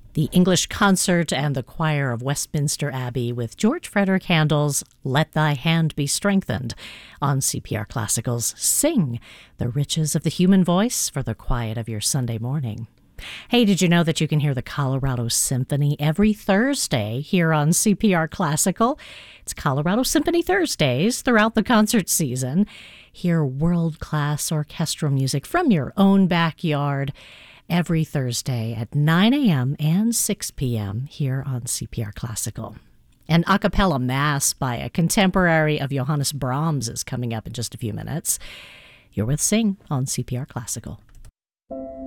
The English Concert and the Choir of Westminster Abbey with George Frederick Handel's Let Thy Hand Be Strengthened on CPR Classical's Sing, the Riches of the Human Voice for the Quiet of Your Sunday Morning. Hey, did you know that you can hear the Colorado Symphony every Thursday here on CPR Classical? It's Colorado Symphony Thursdays throughout the concert season. Hear world-class orchestral music from your own backyard every Thursday at 9 a.m. and 6 p.m. here on CPR Classical. An a cappella mass by a contemporary of Johannes Brahms is coming up in just a few minutes. You're with Sing on CPR Classical.